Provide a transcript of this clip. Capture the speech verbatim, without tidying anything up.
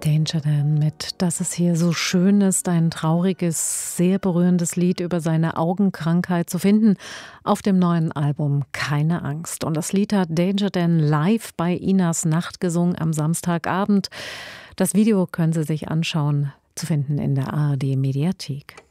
Danger Dan mit „Dass es hier so schön ist", ein trauriges, sehr berührendes Lied über seine Augenkrankheit, zu finden auf dem neuen Album Keine Angst. Und das Lied hat Danger Dan live bei Inas Nacht gesungen am Samstagabend. Das Video können Sie sich anschauen, zu finden in der A R D Mediathek.